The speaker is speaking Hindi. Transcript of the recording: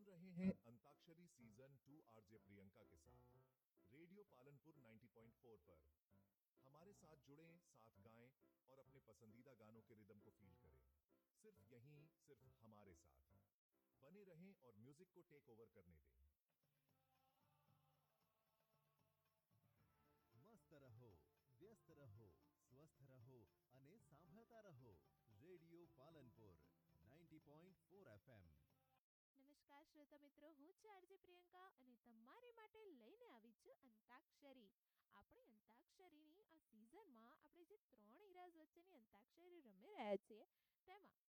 रहे हैं अंताक्षरी सीजन 2 आरजे प्रियंका के साथ रेडियो पालनपुर 90.4 पर। हमारे साथ जुड़ें, साथ गाएं और अपने पसंदीदा गानों के रिदम को फील करें। सिर्फ यहीं, सिर्फ हमारे साथ बने रहें और म्यूजिक को टेक ओवर करने दें। मस्त रहो, व्यस्त रहो, स्वस्थ रहो અને સાંભળતા રહો રેડિયો પાલનપુર 90.4 FM। નમસ્કાર શ્રોતા મિત્રો, હું છું આરજે પ્રિયંકા અને તમારી માટે લઈને આવી છું અંતાક્ષરી. આપણે અંતાક્ષરીની આ સિઝનમાં આપણે જે 3 હીરાઝ વચ્ચેની અંતાક્ષરી રમી રહ્યા છીએ તેમાં